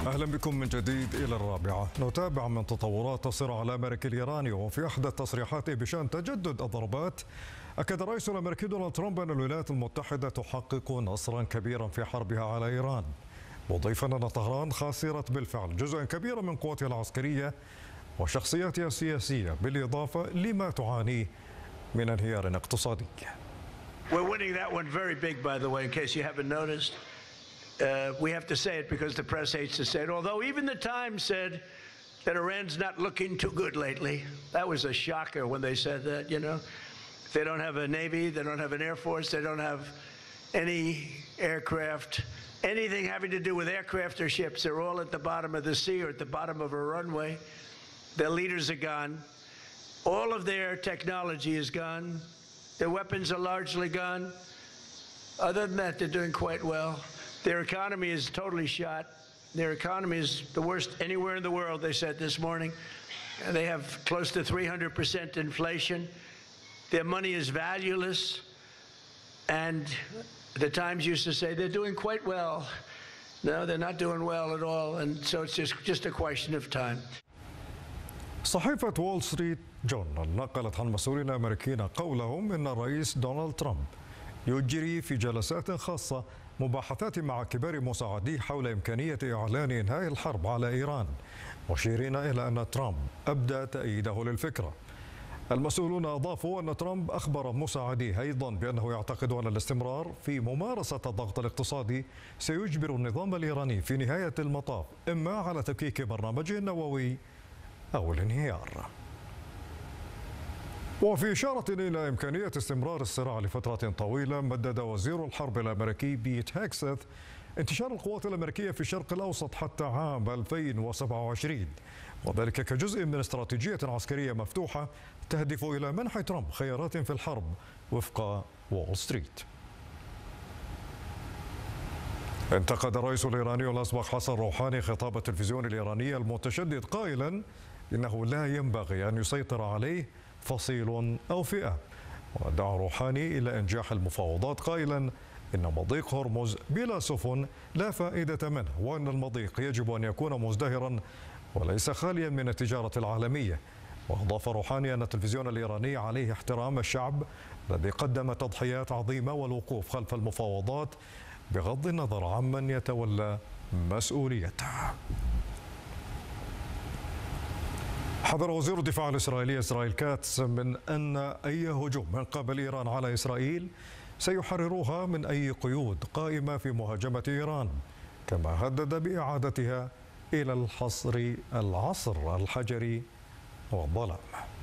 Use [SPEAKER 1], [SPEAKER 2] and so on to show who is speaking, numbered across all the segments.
[SPEAKER 1] أهلا بكم من جديد إلى الرابعة. نتابع من تطورات الصراع الأمريكي الإيراني، وفي إحدى تصريحاته بشأن تجدد الضربات أكد الرئيس الأمريكي دونالد ترامب أن الولايات المتحدة تحقق نصرا كبيرا في حربها على إيران، مضيفا أن طهران خسرت بالفعل جزءا كبيرا من قوتها العسكرية وشخصياتها السياسية، بالإضافة لما تعانيه من انهيار اقتصادي.
[SPEAKER 2] We're winning that one very big, by the way, in case you haven't noticed. We have to say it because the press hates to say it, although even the Times said that Iran's not looking too good lately. That was a shocker when they said that, you know. They don't have a Navy, they don't have an Air Force, they don't have any aircraft, anything having to do with aircraft or ships. They're all at the bottom of the sea or at the bottom of a runway. Their leaders are gone. All of their technology is gone. Their weapons are largely gone. Other than that, they're doing quite well. Their economy is totally shot. Their economy is the worst anywhere in the world, they said this morning. They have close to 300% inflation. Their money is valueless. And the Times used to say they're doing quite well. No, they're not doing well at all. And so it's just a question of time.
[SPEAKER 1] صحيفة وول ستريت جورنال نقلت عن مسؤولين أمريكيين قولهم إن الرئيس دونالد ترامب يجري في جلسات خاصة مباحثات مع كبار مساعديه حول إمكانية إعلان إنهاء الحرب على إيران، مشيرين إلى أن ترامب أبدى تأييده للفكرة. المسؤولون أضافوا أن ترامب أخبر مساعديه أيضا بأنه يعتقد أن الاستمرار في ممارسة الضغط الاقتصادي سيجبر النظام الإيراني في نهاية المطاف إما على تفكيك برنامجه النووي أو الانهيار. وفي إشارة إلى إمكانية استمرار الصراع لفترة طويلة، مدد وزير الحرب الأمريكي بيت هيكسث انتشار القوات الأمريكية في الشرق الأوسط حتى عام 2027، وذلك كجزء من استراتيجية عسكرية مفتوحة تهدف إلى منح ترامب خيارات في الحرب وفق وول ستريت. انتقد الرئيس الإيراني الأسبق حسن روحاني خطاب التلفزيون الإيراني المتشدد قائلا إنه لا ينبغي أن يسيطر عليه فصيل أو فئة، ودعا روحاني إلى إنجاح المفاوضات قائلا إن مضيق هرمز بلا سفن لا فائدة منه، وأن المضيق يجب أن يكون مزدهرا وليس خاليا من التجارة العالمية. وأضاف روحاني أن التلفزيون الإيراني عليه احترام الشعب الذي قدم تضحيات عظيمة والوقوف خلف المفاوضات بغض النظر عمن يتولى مسؤوليته. حذر وزير الدفاع الإسرائيلي إسرائيل كاتس من أن أي هجوم من قبل إيران على إسرائيل سيحرروها من أي قيود قائمة في مهاجمة إيران، كما هدد بإعادتها إلى العصر الحجري والظلام.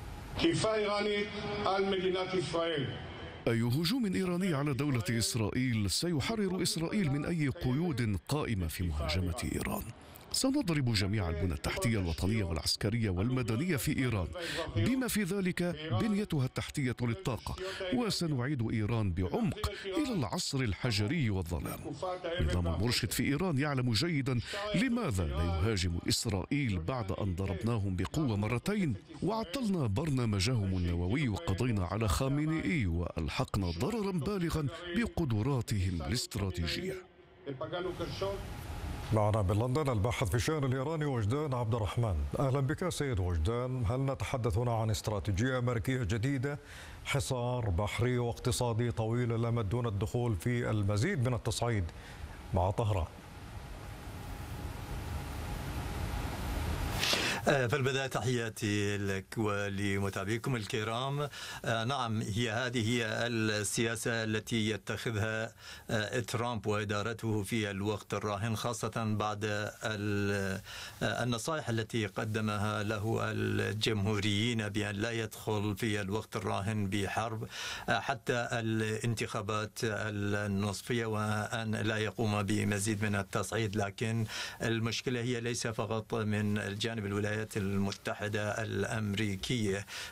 [SPEAKER 3] أي هجوم إيراني على دولة إسرائيل سيحرر إسرائيل من أي قيود قائمة في مهاجمة إيران. سنضرب جميع البنى التحتية الوطنية والعسكرية والمدنية في إيران بما في ذلك بنيتها التحتية للطاقة، وسنعيد إيران بعمق إلى العصر الحجري والظلام. نظام المرشد في إيران يعلم جيدا لماذا لا يهاجم إسرائيل بعد أن ضربناهم بقوة مرتين وعطلنا برنامجهم النووي وقضينا على خامنئي وألحقنا ضررا بالغا بقدراتهم الاستراتيجية.
[SPEAKER 1] معنا من لندن الباحث في الشأن الإيراني وجدان عبد الرحمن. أهلا بك سيد وجدان. هل نتحدث هنا عن استراتيجية أمريكية جديدة، حصار بحري واقتصادي طويل الأمد دون الدخول في المزيد من التصعيد مع طهران؟
[SPEAKER 4] في البداية تحياتي لك ولمتابعيكم الكرام. نعم، هذه هي السياسة التي يتخذها ترامب وإدارته في الوقت الراهن، خاصة بعد النصائح التي قدمها له الجمهوريين بأن لا يدخل في الوقت الراهن بحرب حتى الانتخابات النصفية وأن لا يقوم بمزيد من التصعيد. لكن المشكلة هي ليس فقط من الجانب الولايات المتحدة الأمريكية،